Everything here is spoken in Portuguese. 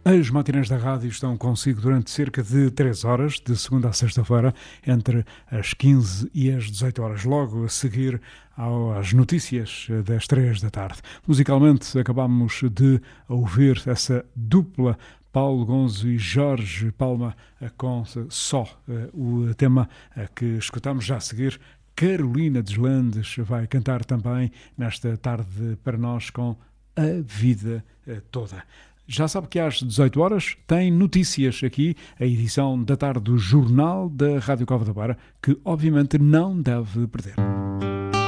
As matinés da rádio estão consigo durante cerca de 3 horas, de segunda a sexta-feira, entre as 15 e as 18 horas, logo a seguir às notícias das 3 da tarde. Musicalmente, acabamos de ouvir essa dupla Paulo Gonzo e Jorge Palma com Só, o tema que escutamos já a seguir. Carolina Deslandes vai cantar também nesta tarde para nós com A Vida Toda. Já sabe que às 18 horas tem notícias aqui, a edição da tarde do Jornal da Rádio Cova da Beira, que obviamente não deve perder.